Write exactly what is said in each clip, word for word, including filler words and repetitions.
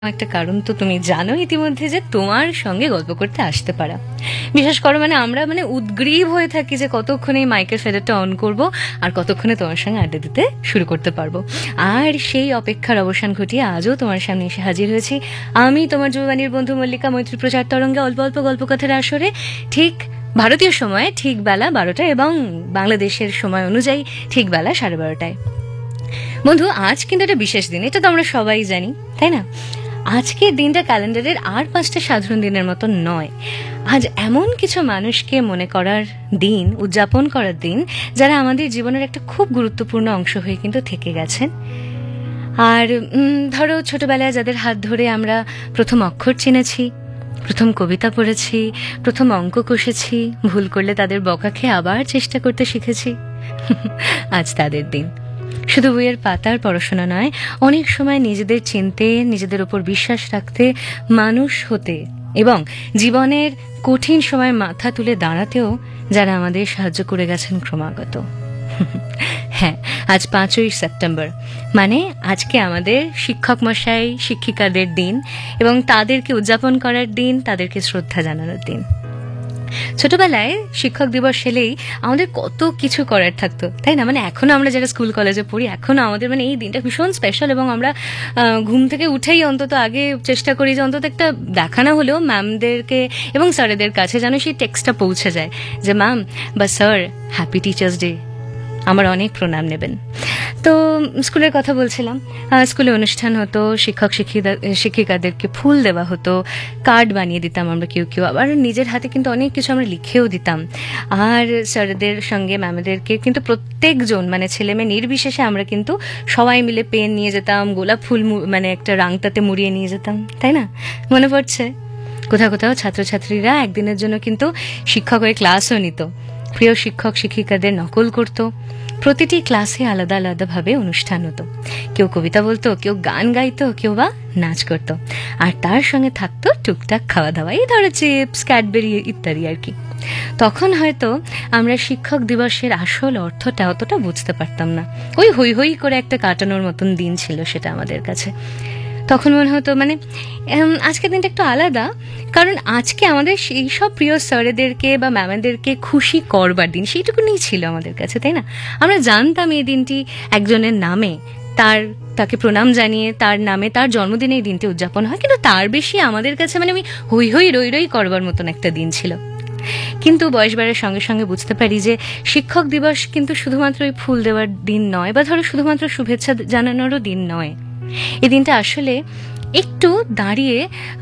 একটা কারণ তো তুমি জানো ইতিমধ্যে যে তোমার সঙ্গে গল্প করতে আসতে পারা। বিশেষ করো মানে আমরা মানে উদ্গ্রীব হয়ে থাকি যে কতক্ষণে এই মাইকের ফেদারটা অন করব আর কতক্ষণে তোমার সঙ্গে আড্ডা দিতে শুরু করতে পারবো। আর সেই অপেক্ষার অবসান ঘটিয়ে আজও তোমার সামনে এসে হাজির হয়েছি আমি, তোমার যুববাণীর বন্ধু মল্লিকা, মৈত্রী প্রচার তরঙ্গে অল্প অল্প গল্পকথার আসরে, ঠিক ভারতীয় সময়ে ঠিক বেলা বারোটা এবং বাংলাদেশের সময় অনুযায়ী ঠিক বেলা সাড়ে বারোটায়। বন্ধু, আজ কিন্তু একটা বিশেষ দিন, এটা তো আমরা সবাই জানি, তাই না? আজকের দিনটা ক্যালেন্ডারের আর পাঁচটা সাধারণ দিনের মতো নয়। আজ এমন কিছু মানুষকে মনে করার দিন, উদযাপন করার দিন, যারা আমাদের জীবনের একটা খুব গুরুত্বপূর্ণ অংশ হয়ে কিন্তু থেকে গেছেন। আর ধরো ছোটবেলায় যাদের হাত ধরে আমরা প্রথম অক্ষর চিনেছি, প্রথম কবিতা পড়েছি, প্রথম অঙ্ক কষেছি, ভুল করলে তাদের বকা খেয়ে আবার চেষ্টা করতে শিখেছি, আজ তাদের দিন। শুধু বইয়ের পাতার পড়াশোনা নয়, অনেক সময় নিজেদের চিনতে, নিজেদের উপর বিশ্বাস রাখতে, মানুষ হতে এবং জীবনের কঠিন সময় মাথা তুলে দাঁড়াতেও যারা আমাদের সাহায্য করে গেছেন ক্রমাগত। হ্যাঁ, আজ পাঁচই সেপ্টেম্বর, মানে আজকে আমাদের শিক্ষক মশাই শিক্ষিকাদের দিন এবং তাদেরকে উদযাপন করার দিন, তাদেরকে শ্রদ্ধা জানানোর দিন। ছোটবেলায় শিক্ষক দিবস এলেই আমাদের কত কিছু করার থাকতো, তাই না? মানে এখনো আমরা যারা স্কুল কলেজে পড়ি, এখনো আমাদের মানে এই দিনটা ভীষণ স্পেশাল এবং আমরা ঘুম থেকে উঠেই অন্তত আগে চেষ্টা করি যে অন্তত একটা দেখানো হলেও ম্যামদেরকে এবং স্যারেদের কাছে যেন সেই টেক্সটটা পৌঁছে যায় যে ম্যাম বা স্যার, হ্যাপি টিচার্স ডে, আমার অনেক প্রণাম নেবেন। তো স্কুলের কথা বলছিলাম, স্কুলে অনুষ্ঠান হতো, শিক্ষক শিক্ষিকাদেরকে ফুল দেওয়া হতো, কার্ড বানিয়ে দিতাম আমরা কেউ কেউ, আবার নিজের হাতে কিন্তু অনেক কিছু আমরা লিখেও দিতাম। আর স্যারদের সঙ্গে ম্যামদেরকে কিন্তু প্রত্যেকজন মানে ছেলে মেয়ে নির্বিশেষে আমরা কিন্তু সবাই মিলে পেন নিয়ে যেতাম, গোলাপ ফুল মানে একটা রাংতাতে মুড়িয়ে নিয়ে যেতাম, তাই না? মনে পড়ছে? কোথাও কোথাও ছাত্রছাত্রীরা একদিনের জন্য কিন্তু শিক্ষক হয়ে ক্লাসও নিত, প্রিয় শিক্ষক শিক্ষিকাদের নকল করত। প্রতিটি ক্লাসে আলাদা আলাদাভাবে অনুষ্ঠান হতো, কেউ কবিতা বলতো, কেউ গান গাইতো, কেউ বা নাচ করতো, আর তার সঙ্গে থাকতো টুকটাক খাওয়া দাওয়া, এই ধরো চিপস, ক্যাডবেরি ইত্যাদি আর কি। তখন হয়তো আমরা শিক্ষক দিবসের আসল অর্থটা অতটা বুঝতে পারতাম না, ওই হই হই করে একটা কাটানোর মতন দিন ছিল সেটা আমাদের কাছে। তখন মনে হতো মানে আজকের দিনটা একটু আলাদা, কারণ আজকে আমাদের সেই সব প্রিয় স্যারেদেরকে বা ম্যামেদেরকে খুশি করবার দিন, সেইটুকুনি ছিল আমাদের কাছে, তাই না? আমরা জানতাম এই দিনটি একজনের নামে, তার তাকে প্রণাম জানিয়ে তার নামে তার জন্মদিনে এই দিনটি উদযাপন হয়, কিন্তু তার বেশি আমাদের কাছে মানে আমি হই হই রই রই করবার মতন একটা দিন ছিল। কিন্তু বয়স বাড়ার সঙ্গে সঙ্গে বুঝতে পারি যে শিক্ষক দিবস কিন্তু শুধুমাত্র ওই ফুল দেওয়ার দিন নয়, বা ধরো শুধুমাত্র শুভেচ্ছা জানানোরও দিন নয়। এই দিনটা আসলে একটু দাঁড়িয়ে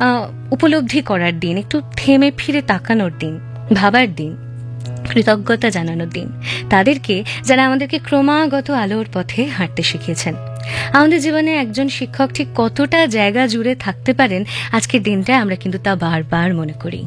উপলব্ধি করার দিন, একটু থেমে ফিরে তাকানোর দিন, ভাবার দিন, কৃতজ্ঞতা জানানোর দিন তাদেরকে যারা আমাদেরকে ক্রমাগত আলোর পথে হাঁটতে শিখিয়েছেন। আমাদের জীবনে একজন শিক্ষক ঠিক কতটা জায়গা জুড়ে থাকতে পারেন আজকের দিনটায় আমরা কিন্তু তা বারবার মনে করি।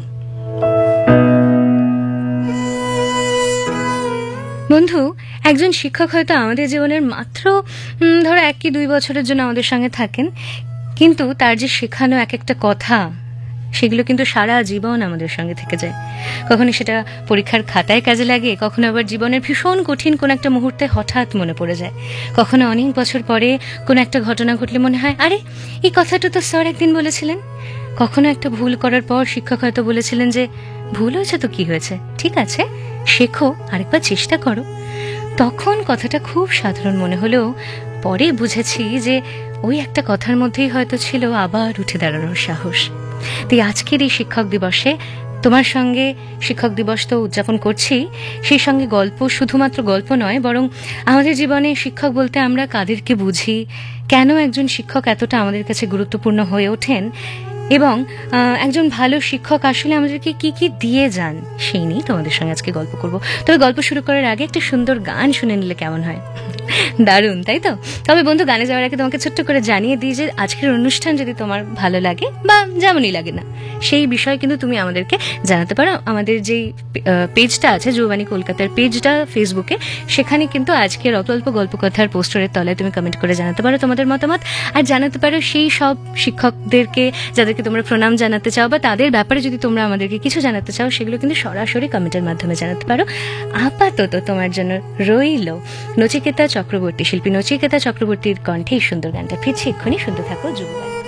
বন্ধু, একজন শিক্ষক হয়তো আমাদের জীবনের মাত্র ধরো এক কি দুই বছরের জন্য আমাদের সঙ্গে থাকেন, কিন্তু তার যে শেখানো এক একটা কথা, সেগুলো কিন্তু সারা জীবন আমাদের সঙ্গে থেকে যায়। কখনো সেটা পরীক্ষার খাতায় কাজে লাগে, কখনো আবার জীবনের ভীষণ কঠিন কোন একটা মুহূর্তে হঠাৎ মনে পড়ে যায়, কখনো অনেক বছর পরে কোন একটা ঘটনা ঘটলে মনে হয় আরে এই কথাটা তো স্যার একদিন বলেছিলেন। কখনো একটা ভুল করার পর শিক্ষক হয়তো বলেছিলেন যে ভুল হয়েছে তো কি হয়েছে, ঠিক আছে, শেখো, আরেকবার চেষ্টা করো। তখন কথাটা খুব সাধারণ মনে হলেও পরে বুঝেছি যে ওই একটা কথার মধ্যেই হয়তো ছিল আবার উঠে দাঁড়ানোর সাহস। তাই আজকের এই শিক্ষক দিবসে তোমার সঙ্গে শিক্ষক দিবস তো উদযাপন করছি, সেই সঙ্গে গল্প, শুধুমাত্র গল্প নয়, বরং আমাদের জীবনে শিক্ষক বলতে আমরা কাদেরকে বুঝি, কেন একজন শিক্ষক এতটা আমাদের কাছে গুরুত্বপূর্ণ হয়ে ওঠেন এবং একজন ভালো শিক্ষক আসলে আমাদেরকে কি কি দিয়ে যান, সেই নিয়ে তোমাদের সঙ্গে আজকে গল্প করব। তবে গল্প শুরু করার আগে একটা সুন্দর গান শুনে নিলে কেমন হয়? দারুণ, তাই তো? তবে বন্ধু, গানে যাওয়ার আগে তোমাকে ছোট্ট করে জানিয়ে দিই যে আজকের অনুষ্ঠান যদি তোমার ভালো লাগে বা যেমনই লাগে না, সেই বিষয় কিন্তু তুমি আমাদেরকে জানাতে পারো। আমাদের যেই পেজটা আছে, যুববাণী কলকাতার পেজটা ফেসবুকে, সেখানে কিন্তু আজকের অল্প অল্প গল্পকথার পোস্টারের তলায় তুমি কমেন্ট করে জানাতে পারো তোমাদের মতামত, আর জানাতে পারো সেই সব শিক্ষকদেরকে যাদেরকে তোমরা প্রণাম জানাতে চাও, বা তাদের ব্যাপারে যদি তোমরা আমাদেরকে কিছু জানাতে চাও, সেগুলো কিন্তু সরাসরি কমেন্টের মাধ্যমে জানাতে পারো। আপাতত তোমার জন্য রইল নচিকেতা চক্রবর্তী, শিল্পী নচিকেতা চক্রবর্তীর কণ্ঠে এই সুন্দর গানটা। ফিরছি এক্ষুনি, শুনতে থাকো যুববাণী।